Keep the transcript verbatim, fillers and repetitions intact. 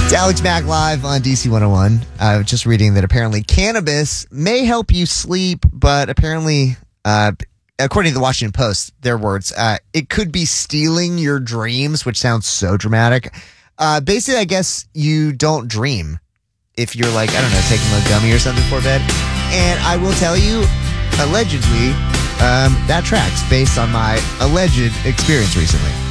It's Alex Mack live on D C one oh one. I was just reading that apparently cannabis may help you sleep, but apparently, uh, according to the Washington Post, their words, uh, it could be stealing your dreams, which sounds so dramatic. Uh, basically, I guess you don't dream if you're like, I don't know, taking a gummy or something before bed. And I will tell you, allegedly, um, that tracks based on my alleged experience recently.